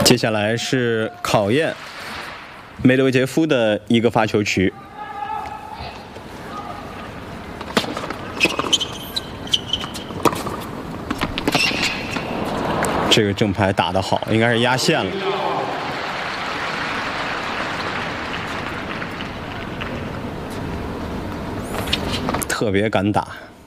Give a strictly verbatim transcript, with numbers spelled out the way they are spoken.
接下来是考验梅德韦杰夫的一个发球曲。这个正拍打得好，应该是压线了。特别敢打。